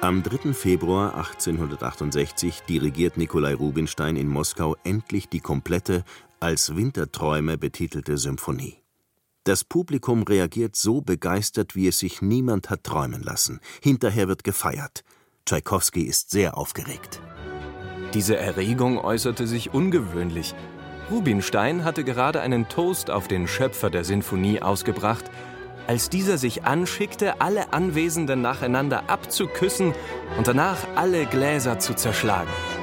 Am 3. Februar 1868 dirigiert Nikolai Rubinstein in Moskau endlich die komplette, als Winterträume betitelte Symphonie. Das Publikum reagiert so begeistert, wie es sich niemand hat träumen lassen. Hinterher wird gefeiert. Tschaikowski ist sehr aufgeregt. Diese Erregung äußerte sich ungewöhnlich. Rubinstein hatte gerade einen Toast auf den Schöpfer der Sinfonie ausgebracht, als dieser sich anschickte, alle Anwesenden nacheinander abzuküssen und danach alle Gläser zu zerschlagen.